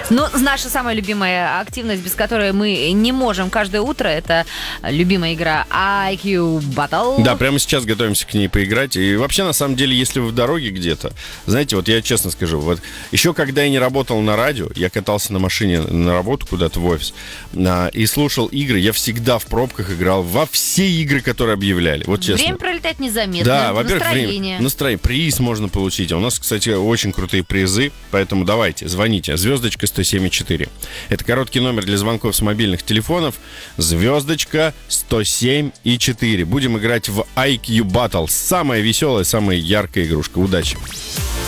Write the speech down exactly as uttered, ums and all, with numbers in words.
Ну, наша самая любимая активность, без которой мы не можем каждое утро, это любимая игра ай кью Battle. Да, прямо сейчас готовимся к ней поиграть. И вообще, на самом деле, если вы в дороге где-то, знаете, вот я честно скажу, вот еще когда я не работал на радио, я катался на машине на работу куда-то в офис а, и слушал игры, я всегда в пробках играл во все игры, которые объявляли. Вот честно. Время пролетает незаметно. Да, во-первых, настроение. время, настроение. Приз можно получить. А у нас, кстати, очень крутые призы, поэтому давайте, звоните. Звездочка сто семь и четыре. Это короткий номер для звонков с мобильных телефонов. Звездочка сто семь и четыре. Будем играть в ай кью Battle. Самая веселая, самая яркая игрушка. Удачи!